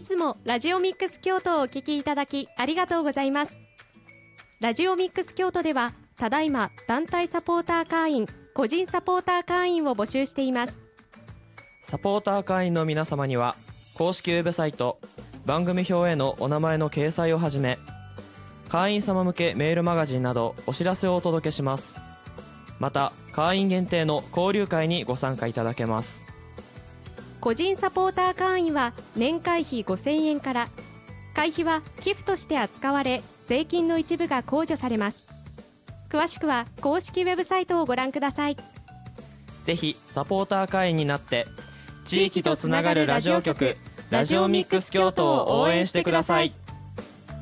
つもラジオミックス京都をお聞きいただきありがとうございます。ラジオミックス京都ではただいま団体サポーター会員、個人サポーター会員を募集しています。 サポーター会員の皆様には公式ウェブサイト、番組表へのお名前の掲載をはじめ、会員様向けメールマガジンなどお知らせをお届けします。また会員限定の交流会にご参加いただけます。 個人サポーター会員は年会費5000円から、会費は寄付として扱われ、税金の一部が控除されます。詳しくは公式ウェブサイトをご覧ください。 ぜひサポーター会員になって地域とつながるラジオ局、ラジオミックス京都を応援してください。